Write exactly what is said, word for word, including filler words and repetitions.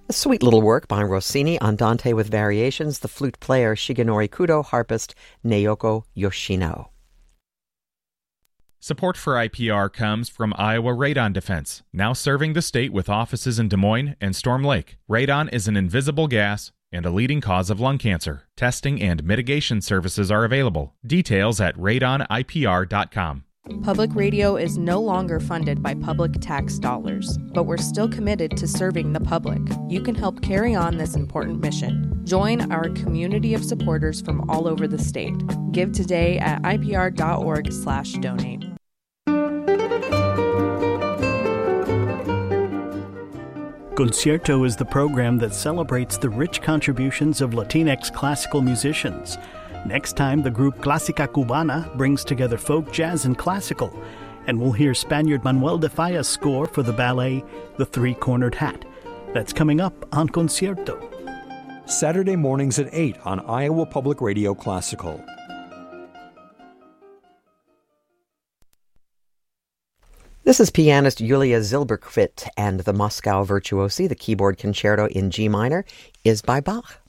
A sweet little work by Rossini, Andante with variations, the flute player Shigenori Kudo, harpist Naoko Yoshino. Support for I P R comes from Iowa Radon Defense, now serving the state with offices in Des Moines and Storm Lake. Radon is an invisible gas and a leading cause of lung cancer. Testing and mitigation services are available. Details at radon I P R dot com. Public radio is no longer funded by public tax dollars, but we're still committed to serving the public. You can help carry on this important mission. Join our community of supporters from all over the state. Give today at I P R dot org slash donate. Concierto is the program that celebrates the rich contributions of Latinx classical musicians. Next time, the group Clásica Cubana brings together folk, jazz, and classical, and we'll hear Spaniard Manuel de Falla's score for the ballet The Three-Cornered Hat. That's coming up on Concierto. Saturday mornings at eight on Iowa Public Radio Classical. This is pianist Julia Zilberquist, and the Moscow Virtuosi, the keyboard concerto in G minor, is by Bach.